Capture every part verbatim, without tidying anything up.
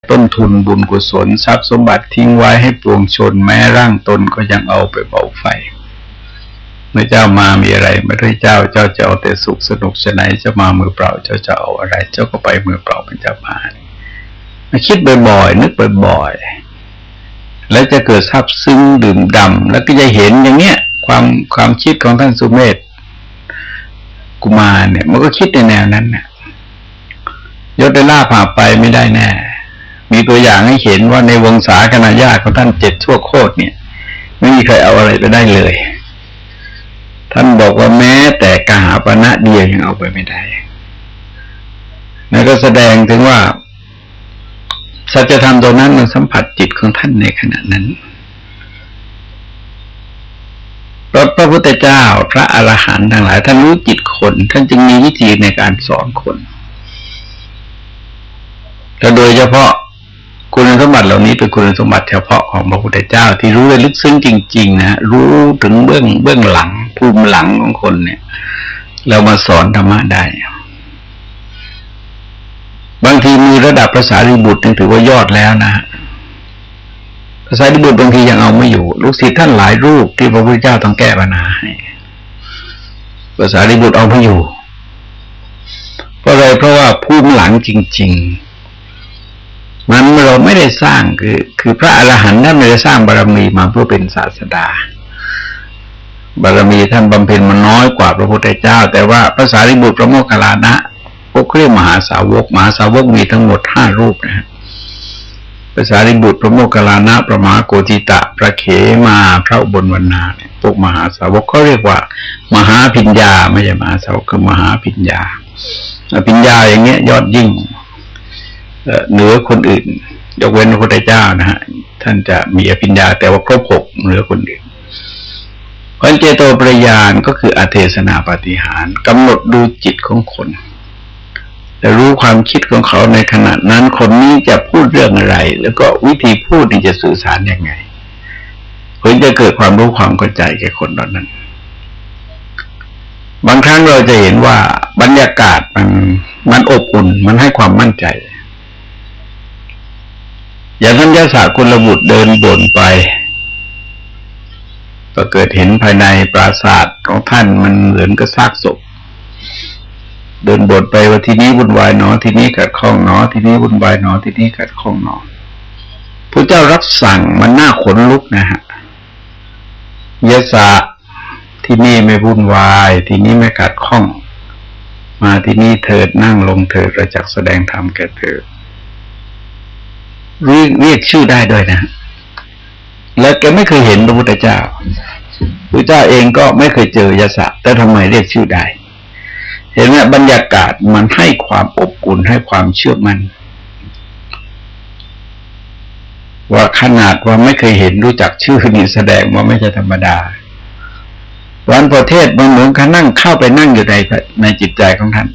ต้นทุนบุญกุศลทรัพย์สมบัติทิ้งไว้ให้ปวงชนแม้ร่างตนก็ยังเอาไปเผาไฟเมื่อเจ้ามามีอะไรไม่ได้เจ้าเจ้าจะเอาแต่สุขสนุกสนานจะมามือเปล่าเจ้าจะเอาอะไรเจ้าก็ไปมือเปล่าเป็นเจ้ามามาคิดบ่อยๆนึกบ่อยๆแล้วจะเกิดซาบซึ้งดื่มด่ำแล้วก็จะเห็นอย่างเนี้ยความความคิดของท่านสุเมธกุมารเนี่ยมันก็คิดในแนวนั้นเนี่ยยศได้ลาภาไปไม่ได้แน่มีตัวอย่างให้เห็นว่าในวงศาคณาญาติของท่านเจ็ดชั่วโคตรเนี่ยไม่มีใครเอาอะไรไปได้เลยท่านบอกว่าแม้แต่กหาปณะเดียวยังเอาไปไม่ได้นั่นก็แสดงถึงว่าสัจธรรมตรงนั้นมันสัมผัสจิตของท่านในขณะนั้นเพราะพระพุทธเจ้าพระอรหันต์ทั้งหลายท่านรู้จิตคนท่านจึงมีวิธีในการสอนคนและโดยเฉพาะคุณสมบัติเหล่านี้เป็นคุณสมบัติเฉพาะของพระพุทธเจ้าที่รู้ได้ลึกซึ้งจริงๆนะรู้ถึงเบื้องเบื้องหลังภูมิหลังของคนเนี่ยเรามาสอนธรรมะได้บางทีมีระดับภาษาริบุตรนี่ถือว่ายอดแล้วนะภาษาริบุตรบางทียังเอาไม่อยู่ลูกศิษย์ท่านหลายรูปที่พระพุทธเจ้าต้องแก้ปัญหาให้ภาษาริบุตรเอาไม่อยู่เพราะอะไรเพราะว่าภูมิหลังจริงๆมันเราไม่ได้สร้างคือคือพระอรหันต์ท่านไม่ได้สร้างบารมีมาเพื่อเป็นศาสดาบารมีท่านบำเพ็ญมันน้อยกว่าพระพุทธเจ้าแต่ว่าพระสารีบุตรพระโมคคัลลานะพวกเรียกมหาสาวกมหาสาวกมีทั้งหมดห้ารูปนะพระสารีบุตรพระโมคคัลลานะพระมหาโกธิตะพระเขมาพระอุบลวรรณาเนี่ยพวกมหาสาวกเขาเรียกว่ามหาภิญญาไม่ใช่มหาสาวกคือมหาภิญญาภิญญาอย่างเงี้ยยอดยิ่งเหนือคนอื่นยกเว้นพระพุทธเจ้านะฮะท่านจะมีอภิญญาแต่ว่าครบหกเหนือคนอื่นเพราะเจโตปริยานก็คืออเทศนาปาฏิหาริย์กำหนดดูจิตของคนแต่รู้ความคิดของเขาในขณะนั้นคนนี้จะพูดเรื่องอะไรแล้วก็วิธีพูดที่จะสื่อสารยังไงเพื่อจะเกิดความรู้ความเข้าใจแก่คนเหล่านั้นบางครั้งเราจะเห็นว่าบรรยากาศมันมันอบอุ่นมันให้ความมั่นใจอย่างท่านยศกุลบุตรเดินบ่นไปก็เกิดเห็นภายในปราสาทของท่านมันเหมือนกับซากศพเดินบ่นไปว่าที่นี้วุ่นวายหนอที่นี้ขัดข้องหนอที่นี้วุ่นวายหนอที่นี้ขัดข้องหนอพระเจ้ารับสั่งมันน่าขนลุกนะฮะยศที่นี่ไม่วุ่นวายที่นี้ไม่ขัดข้องมาที่นี่เถิดนั่งลงเถิดเราจักแสดงธรรมแก่เธอเรียกเรียกชื่อได้ด้วยนะแล้วแกไม่เคยเห็นพระพุทธเจ้าพระเจ้าเองก็ไม่เคยเจอยศแต่ทำไมเรียกชื่อได้เห็นไหมบรรยากาศมันให้ความอบอุ่นให้ความเชื่อมั่นว่าขนาดว่าไม่เคยเห็นรู้จักชื่อนี่แสดงว่าไม่ใช่ธรรมดาวันประเทศมันเหมือนกับนั่งเข้าไปนั่งอยู่ในในจิตใจของท่าน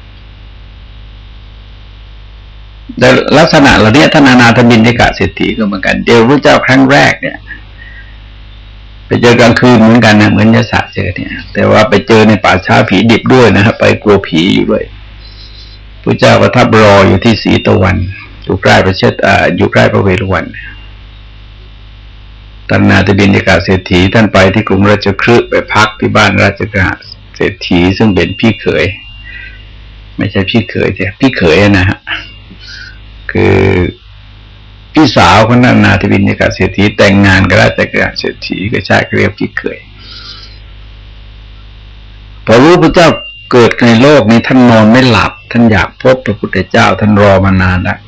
แต่ลักษณะเหล่านี้ท่านอนาถบิณฑิกะเศรษฐีก็เหมือนกันเจอพระเจ้าครั้งแรกเนี่ยไปเจอกลางคืนเหมือนกันนะเหมือนยศเจอเนี่ยแต่ว่าไปเจอในป่าช้าผีดิบด้วยนะครับไปกลัวผีอยู่ด้วยพระเจ้าประทับรออยู่ที่ศรีตะวันอยู่ใกล้พระเชษอ่าอยู่ใกล้พระเวฬุวันท่านอนาถบิณฑิกะเศรษฐีท่านไปที่กรุงราชคฤห์ไปพักที่บ้านราชกฤห์เศรษฐีซึ่งเป็นพี่เขยไม่ใช่พี่เขยใช่พี่เขยนะฮะคือพี่สาวของท่านอนาถบิณฑิกะเศรษฐีแต่งงานกับราชกฤห์เศรษฐีก็ใช่เรียกพี่เขยพอรู้พระเจ้าเกิดในโลกนี้ท่านนอนไม่หลับท่านอยากพบพระพุทธเจ้าท่านรอมานานแล้ว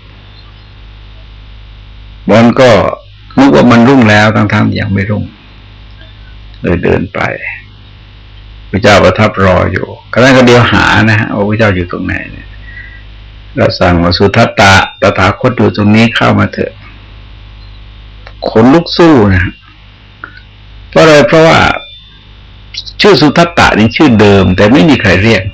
บอนก็นึกว่ามันรุ่งแล้วทั้งๆยังไม่รุ่งเลยเดินไปพระเจ้าประทับรออยู่ก็นั้นก็เดียวหานะฮะว่าพระเจ้าอยู่ตรงไหนเนี่ยเราสั่งว่าสุทัตตะตถาคตอยู่ตรงนี้เข้ามาเถอะขนลุกสู้นะเพราะอะไรเพราะว่าชื่อสุทัตตะนี่ชื่อเดิมแต่ไม่มีใครเรียก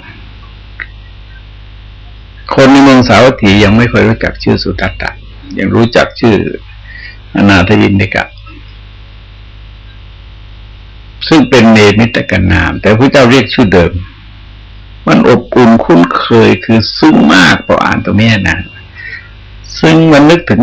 คนในเมืองสาวัตถียังไม่เคยรู้จักชื่อสุทัตตะยังรู้จักชื่ออนาถบิณฑิกะซึ่งเป็นเนมิตกันนามแต่พระเจ้าเรียกชื่อเดิมมันอบอุ่นคุ้นเคยคือซึ้งมากพออ่านตรงนี้นะ ซซึ่งมันนึกถึง